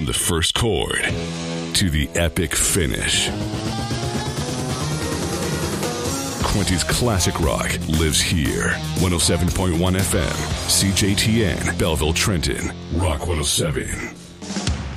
From the first chord to the epic finish, Quincy's classic rock lives here. 107.1 FM, CJTN, Belleville, Trenton, Rock 107.